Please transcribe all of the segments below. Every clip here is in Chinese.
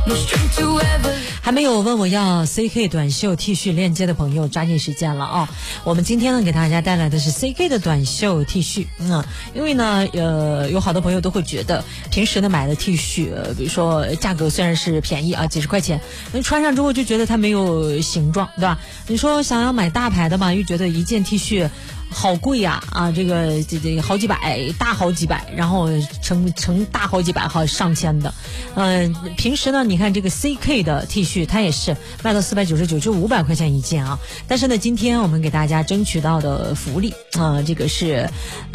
还没有问我要 CK 短袖 T 恤链接的朋友，抓紧时间了啊！我们今天呢给大家带来的是 CK 的短袖 T 恤，因为呢有好多朋友都会觉得平时呢买的 T 恤，比如说价格虽然是便宜啊，几十块钱，那穿上之后就觉得它没有形状，对吧？你说想要买大牌的嘛，又觉得一件 T 恤好贵呀这个好几百，大好几百，然后成大好几百，好上千的。平时呢，你看这个 CK 的 T 恤，它也是卖到499，就500块钱一件啊。但是呢，今天我们给大家争取到的福利这个是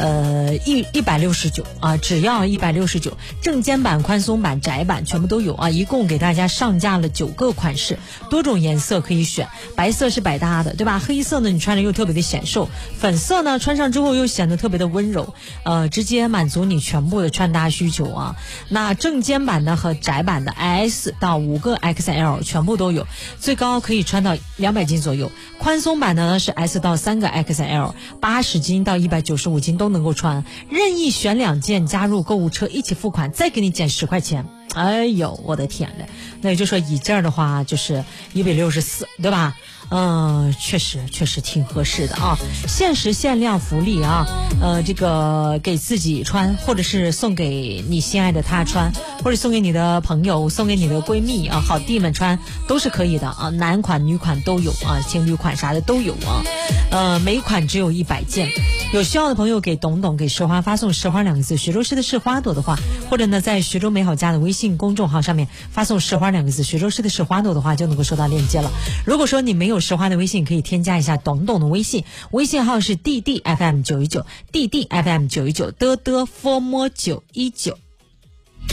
169啊，只要169，正肩版、宽松版、窄版全部都有啊。一共给大家上架了9个款式，多种颜色可以选，白色是百搭的，对吧？黑色呢，你穿着又特别的显瘦，粉色呢穿上之后又显得特别的温柔，直接满足你全部的穿搭需求啊。那正肩版的和窄版的 S 到5个 XL 全部都有，最高可以穿到200斤左右。宽松版的呢是 S 到3个 XL， 80斤到195斤都能够穿，任意选2件加入购物车一起付款，再给你减10块钱。哎呦，我的天嘞！那也就是说一件的话就是164，对吧？确实挺合适的啊，限时限量福利啊，这个给自己穿，或者是送给你心爱的他穿，或者送给你的朋友，送给你的闺蜜啊，好弟们穿都是可以的啊，男款女款都有啊，情侣款啥的都有啊，每款只有100件，有需要的朋友给董董给石花发送石花2个字，徐州市的是花朵的话，或者呢在徐州美好家的微信公众号上面发送石花2个字，徐州市的是花朵的话就能够收到链接了。如果说你没有石花的微信，可以添加一下董董的微信，微信号是 DDFM919 DDFM919 的 form 919。